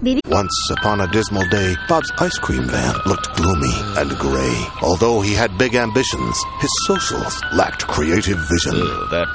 Once upon a dismal day, Bob's ice cream van looked gloomy and gray. Although he had big ambitions, his socials lacked creative vision. That